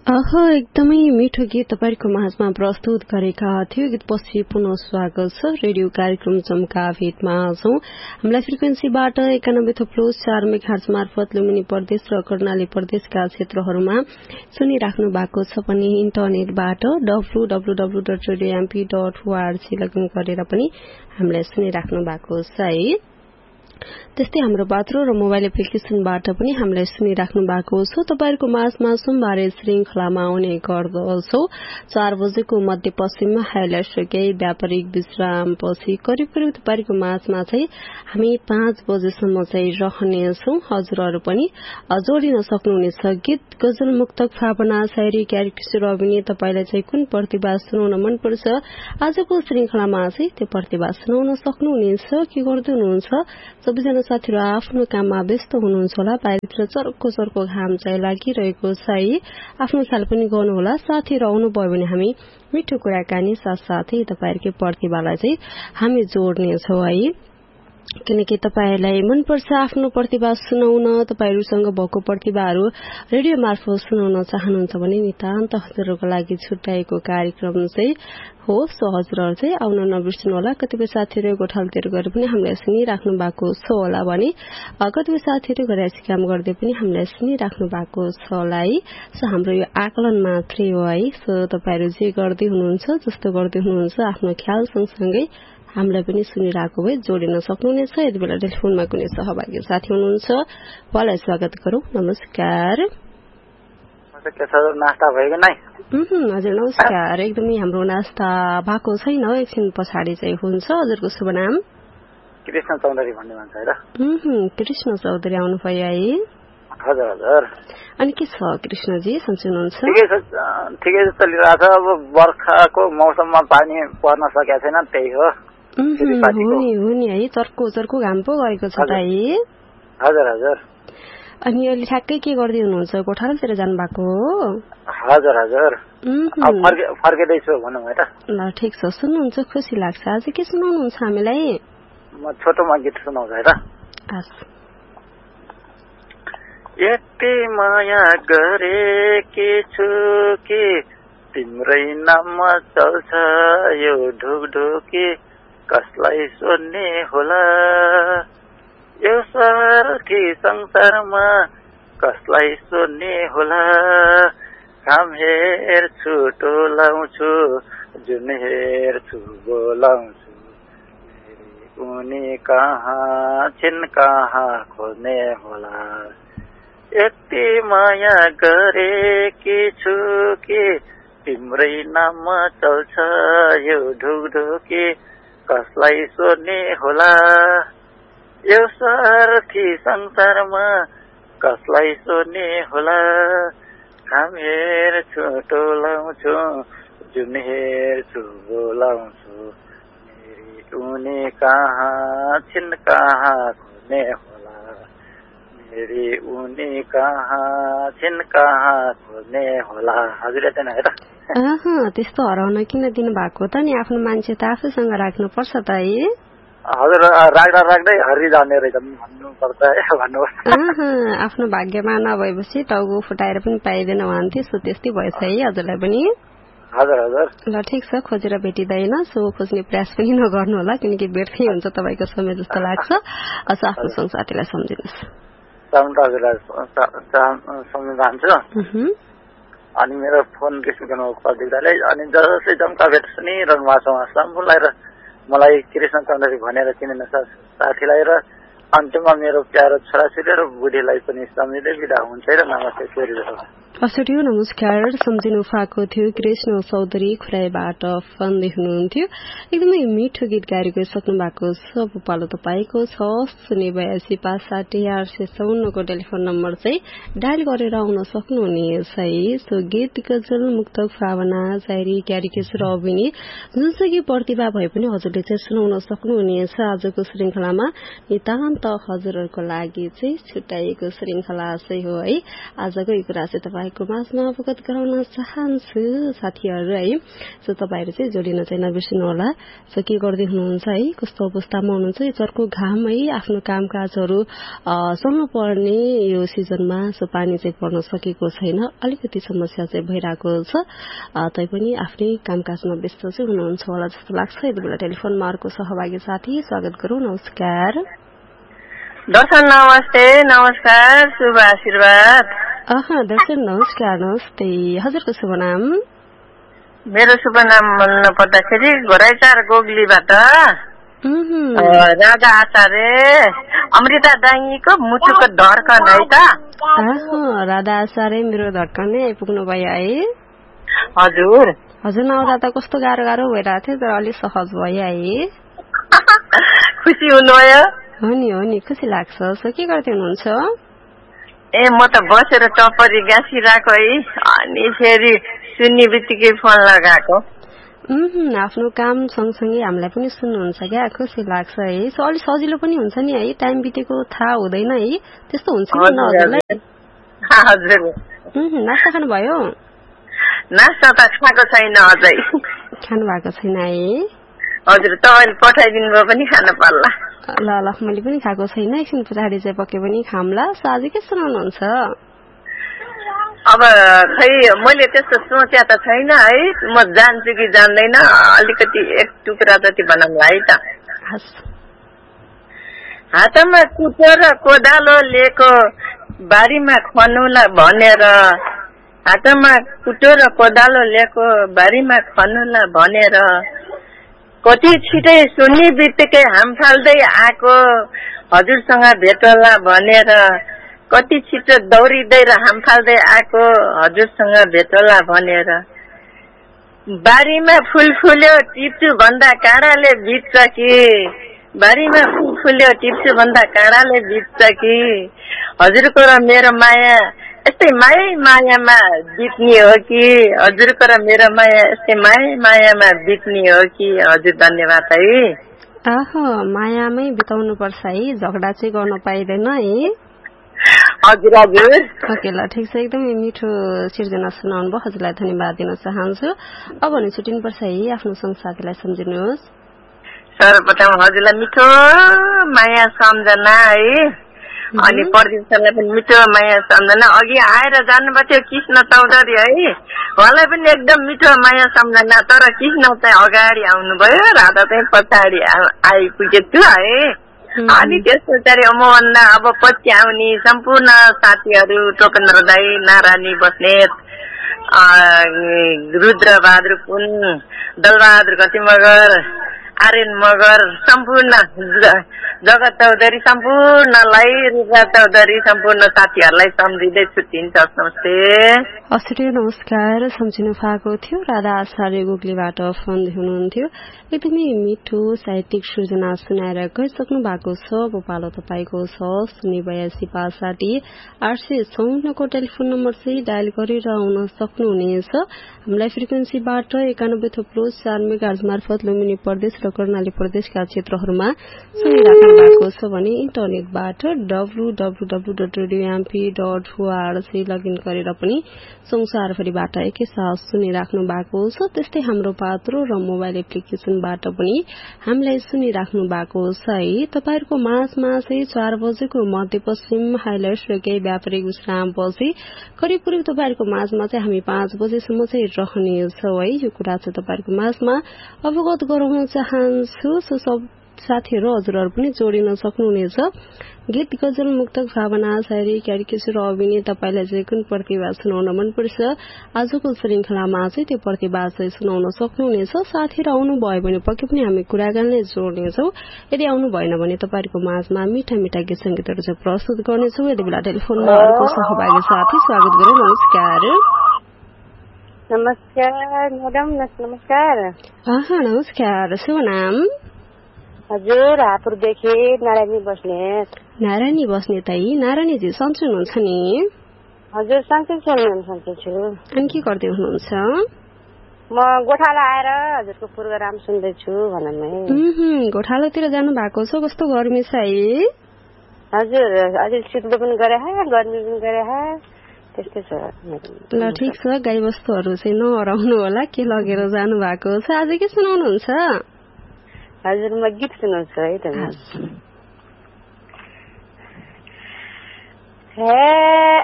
एकदमै मिठो गीत तपाईहरुको माझमा प्रस्तुत गरेका थियो। गीतपछि पुनः स्वागत छ। रेडियो कार्यक्रम चम्का भेटमा छौं। हामीलाई फ्रिक्वेन्सीबाट 91.4 मेगाहर्ज मार्फत लुम्बिनी प्रदेश र कर्णाली प्रदेशका क्षेत्रहरूमा सुनिराख्नु भएको छ पनि इन्टरनेटबाट www.radiomp.org लगइन गरेर पनि हामीलाई सुनिराख्नु भएको छ है। त्यस्तै हाम्रो पात्रो र मोबाइल एप्लिकेशनबाट पनि हामीलाई सुनिराख्नु भएको छ। तपाईहरुको माझमा सोमबारे श्रृंखलामा आउने गर्दछौ। 4 बजेको मध्यपश्चिममा हाइलाइट व्यापारिक विश्रामपछि करिब तपाईहरुको माझमा चाहिँ हामी 5 बजेसम्म चाहिँ रहनेछौं। हजुरहरु पनि जोडिन सक्नुहुनेछ। गीत, गजल, मुक्तक, भावना, शायरी, क्यारिकेचर अभिनय तपाईलाई चाहिँ कुन प्रतिभा सुनाउन मन पर्छ आजको श्रृंखलामा चाहिँ त्यो प्रतिभा सुनाउन सक्नुहुनेछ। के गर्दै हुनुहुन्छ? सबैजना साथीहरु आफ्नो काममा व्यस्त हुनुहुन्छ होला। बाहिरतिर चर्को घाम चाहिँ लागिरहेको छ है। आफ्नो ख्याल पनि गर्नुहोला। साथीहरु आउनु भयो भने हामी मिठो कुराकानी साथसाथै तपाईहरुको प्रतिभालाई चाहिँ हामी जोड्नेछौं है। किनकि तपाईहरुलाई मन पर्छ आफ्नो प्रतिभा सुनाउन, तपाईहरुसँग भएको प्रतिभाहरू रेडियो मार्फत सुनाउन चाहनुहुन्छ भने नितान्त हजुरहरुको लागि छुट्याएको कार्यक्रम चाहिँ हो। सो हजुरहरु चाहिँ आउन नबिर्सनु होला। कतिपय साथीहरु गोठालतिर गएर पनि हामीलाई सुनिराख्नु भएको छ होला भने कतिपय साथीहरु घरैसी काम गर्दै पनि हामीलाई सुनिराख्नु भएको छ होला है। सो हाम्रो यो आकलन मात्रै हो है। सो तपाईहरु जे गर्दै हुनुहुन्छ, जस्तो गर्दै हुनुहुन्छ आफ्नो ख्याल सँगसँगै हामीलाई पनि सुनिरहेको भए जोडिन सक्नुहुनेछ। यति बेला टेलिफोनमा कुनै सहभागी साथी हुनुहुन्छ, उहाँलाई स्वागत गरौँ। नमस्कार। नास्ता भएको नै? हजुर नमस्कार। एकदमै हाम्रो नास्ता भएको छैन, एकछिन पछाडि चाहिँ हुन्छ। हजुरको शुभ नाम? कृष्ण चौधरी भन्ने मान्छे है र? कृष्ण चौधरी आउनु भयो है? हजुर हजुर। अनि के छ कृष्णजी, सन्चै हुनुहुन्छ? ठिकै छ, चलिरहेछ। अब बर्खाको मौसममा पानी पर्न सकेको छैन, त्यही हो। हो नि है, चर्को घाम पो गरेको छ त है। हजुर हजुर। अनि अहिले ठ्याक्कै के गर्दै हुनुहुन्छ? कोठातिर जानु भएको हो? हजुर हजुर। फर्किँदैछु भनौँ है त। ल ठिक छ, सुन्नुहुन्छ, खुसी लाग्छ। आज के सुनाउनुहुन्छ हामीलाई? म छोटोमा गीत सुनाउँछु है त। यति माया गरेकी छु कि तिम्रै नाममा चल्छ यो ढुकढुकी, कसलाई सोध्ने होला यो सारथी संसारमा, कसलाई सोध्ने होला। काम हेर्छु टोलाउँछु, जुन हेर्छु बोलाउँछु, उनी कहाँ छिन् कहाँ खोज्ने होला। यति माया गरेकी छु कि तिम्रै नाममा चल्छ यो ढुकढुकी, कसलाई सोध्ने होला यो सारथी संसारमा, कसलाई सोध्ने होला। काम हेर्छु टोलाउँछु, जुन हेर्छु बोलाउँछु, मेरी उनी कहाँ छिन् कहाँ खोज्ने होला, मेरी उनी कहाँ छिन् कहाँ खोज्ने होला। हजुर यतै न है त। त्यस्तो हराउन किन दिनु भएको त नि? आफ्नो मान्छे त आफैसँग राख्नु पर्छ त है। हजुर, राख्दै हरि जाने रहेछ भन्नुपर्छ है, भन्नुहोस्। आफ्नो भाग्यमा नभएपछि टाउको फुटाएर पनि पाइँदैन भन्थे। सो त्यस्तै भएछ है हजुरलाई पनि? हजुर हजुर। ल ठिक छ, खोजेर भेटिँदैन, सो खोज्ने प्रयास पनि नगर्नु होला, किनकि व्यर्थै हुन्छ तपाईँको समय जस्तो लाग्छ। आफ्नो संसारलाई सम्झिनुहोस्। हजुरलाई सम्झिन चाहन्छु। अनि मेरो फोन रिसिभ गर्नु पर्दिँदाले अनि जसले जम्का भेट सुनिरहनु भएको छ सम्पूर्णलाई र मलाई कृष्ण चौधरी भनेर चिनिने साथीलाई र अन्त्यमा मेरो प्यारो छोराछोरी र बुढीलाई पनि सम्झिँदै बिदा हुन्छ है र। नमस्ते छोरी। हजुर नमस्कार। सम्झिनु भएको थियो कृष्ण चौधरी खुराईबाट भन्दै हुनुहुन्थ्यो। एकदमै मिठो गीत गाएर गइसक्नु भएको छ। अब पालो तपाईँको छ। 0826560 को टेलिफोन नम्बर चाहिँ डायल गरेर आउन सक्नुहुनेछ है। सो गीत, गजल, मुक्तक, भावना, शायरी, क्यारिकेचर अभिनय जुनसुकै प्रतिभा भए पनि हजुरले चाहिँ सुनाउन सक्नुहुनेछ। आजको श्रृंखलामा नितान्त हजुरहरूको लागि चाहिँ छुट्याएको श्रृंखला चाहिँ हो है। आजको यो कुरा चाहिँ तपाईँ तपाईँको माझमा अवगत गराउन चाहन्छु साथीहरू है। सो तपाईँहरू चाहिँ जोडिन चाहिँ नबिर्सिनु होला। सो के गर्दै हुनुहुन्छ है, कस्तो अवस्थामा हुनुहुन्छ, यो चर्को घाम है, आफ्नो कामकाजहरू चल्नु पर्ने यो सिजनमा। सो पानी चाहिँ पर्न सकेको छैन, अलिकति समस्या चाहिँ भइरहेको छ। तैपनि आफ्नै कामकाजमा व्यस्त चाहिँ हुनुहुन्छ होला जस्तो लाग्छ। यति बेला टेलिफोनमा अर्को सहभागी साथी स्वागत गरौँ। नमस्कार दर्शन। नमस्ते। नमस्कार, शुभ आशीर्वाद। दर्शन नमस्कार। नमस्ते, हजुरको शुभ नाम? मेरो शुभ नाम भन्नु पर्दाखेरि घोराइचार गोगलीबाट राजा आचार्य अमृता दाङीको मुटुको धड्कन है त। राधा आचार्य मेरो धड्कन आइपुग्नु भयो है। हजुर हजुर नआउँदा त कस्तो गाह्रो भइरहेको थियो, तर अलिक सहज भयो है। खुसी हुनुभयो? हो नि खुसी लाग्छ। सो के गर्दै हुनुहुन्छ? म त बसेर टपरी गाँसिरहेको है, अनि फेरि सुन्ने बित्तिकै फोन लगाएको। आफ्नो काम सँगसँगै हामीलाई पनि सुन्नुहुन्छ क्या, खुसी लाग्छ है। सो अलिक सजिलो पनि हुन्छ नि है, टाइम बितेको थाहा हुँदैन है, त्यस्तो हुन्छ नि हजुरलाई? हजुर। नास्ता खानुभयो? नास्ता त खाएको छैन अझै। खानु भएको छैन है? हजुर, तपाईँले पठाइदिनु भयो पनि खान पर्ला। ल मैले पनि खाएको छैन, एकछिन पछाडि चाहिँ पक्कै पनि खाम्ला। सो आज के सुनाउनुहुन्छ? अब खै मैले त्यस्तो सोचे त छैन है, म जान्छु कि जान्दैन, अलिकति एक टुक्रा जति बनाउँला है त। हातमा कुटेर कोदालो लिएको बारीमा खनुला भनेर, हातमा कुटेर कोदालो लिएको बारीमा खनुला भनेर, कति छिटै सुन्ने बित्तिकै हाम फाल्दै आएको हजुरसँग भेटला भनेर, कति छिटो दौडिँदै र हाम फाल्दै आएको हजुरसँग भेटला भनेर, बारीमा फुल फुल्यो टिप्छु भन्दा काँडाले बित्छ कि, बारीमा फुल फुल्यो टिप्छु भन्दा काँडाले बित्छ कि, हजुरको र मेरो माया यस्तै मायामा बित्ने हो कि, हजुरको र मेरो माया यस्तै मायामा बित्ने हो कि। हजुर धन्यवाद है। मायामै बिताउनु पर्छ है, झगडा चाहिँ गर्न पाइँदैन है। हजुर हजुर। ओके ल, ठिक छ, एकदमै मिठो सिर्जना सुनाउनु भयो, हजुरलाई धन्यवाद दिन चाहन्छु। अब भने छुट्टिनुपर्छ है, आफ्नो संसारलाई सम्झिनुहोस्। सर्वप्रथम हजुरलाई मिठो माया सम्झना है, अनि प्रदीप सरलाई पनि मिठो माया सम्झना। अघि आएर जानुभएको थियो कृष्ण चौधरी है, उहाँलाई पनि एकदम मिठो माया सम्झना। तर कृष्ण चाहिँ अगाडि आउनुभयो, राधा चाहिँ पछाडि आइपुगेको थियो है। अनि त्यस पछाडि मभन्दा अब पछि आउने सम्पूर्ण साथीहरू, टोपेन्द्र दाई, नारायणी बस्नेत, रुद्रबहादुर पुन, दलबहादुर गति मगर, आर्यन मगर, सम्पूर्ण जगत चौधरी, सम्पूर्णलाई, रुद्र चौधरी, सम्पूर्ण साथीहरूलाई सम्झिँदै छुट्टिन्छ। नमस्ते। हजुर नमस्कार। सम्झिनु भएको थियो राधा आचार्य गोगलीबाट फोन हुनुहुन्थ्यो। एकदमै मिठो साहित्यिक सृजना सुनाएर गइसक्नु भएको छ। अब पालो तपाईँको छ 082 856 को टेलिफोन नम्बर चाहिँ डायल गरेर आउन सक्नुहुनेछ। हामीलाई फ्रिक्वेन्सीबाट 91.4 मेगाहर्ज मार्फत लुम्बिनी प्रदेश र कर्णाली प्रदेशका क्षेत्रहरूमा सुनिराख्नु भएको छ भने इन्टरनेटबाट www.radiomp.org लगइन गरेर पनि संसारभरिबाट एकैसाथ सुनिराख्नु भएको छ। त्यस्तै हाम्रो पात्रो र मोबाइल एप्लिकेशनबाट पनि हामीलाई सुनिराख्नु भएको छ है। तपाईहरुको माझमा चाहिँ 4 बजेको मध्यपश्चिम हाइलाइट्स र केही व्यापारिक विश्रामपछि करिब तपाईहरुको माझमा चाहिँ हामी 5 बजेसम्म चाहिँ रहनेछौं है। यो कुरा चाहिँ तपाईहरुको माझमा अवगत गराउन चाहन्छु। सब साथीहरु हजुरहरु पनि जोडिन सक्नुहुनेछ। गीत गजल मुक्तक भावना शायरी क्यारिकेचर अभिनय तपाईलाई चाहिँ कुन प्रतिभा सुनाउन मनपर्छ आजको श्रृंखलामा चाहिँ त्यो प्रतिभा चाहिँ सुनाउन सक्नुहुनेछ। साथीहरु आउनु भयो भने पक्कै पनि हामी कुराकानीले जोड्नेछौं। यदि आउनु भएन भने तपाईहरुको माझमा मिठा मिठा गीत संगीतहरु चाहिँ प्रस्तुत गर्नेछौं। यति बेला टेलिफोनमा अर्को सहभागी साथी स्वागत गरौँ। नमस्कार। नमस्कार मैडम। नमस्कार। नमस्कार। शुभ नाम? हजुर हापुरदेखि नारायणी बस्नेत। नारायणी बस्नेत है। नारायणीजी सन्चै हुनुहुन्छ नि? हजुर सन्चै छु। अनि के गर्दै हुनुहुन्छ? म गोठाला आएर हजुरको प्रोग्राम सुन्दैछु भन्नु। गोठालातिर जानु भएको छ? कस्तो गर्मी छ है? हजुर अहिले शीतले पनि गरे गर्मी पनि गरे त्यस्तै छ। ल ठिक छ, गाईबस्तुहरू चाहिँ नहराउनु होला, के लगेर जानु भएको छ। आज के सुनाउनुहुन्छ? हजुर म गीत सुनाउँछु है त।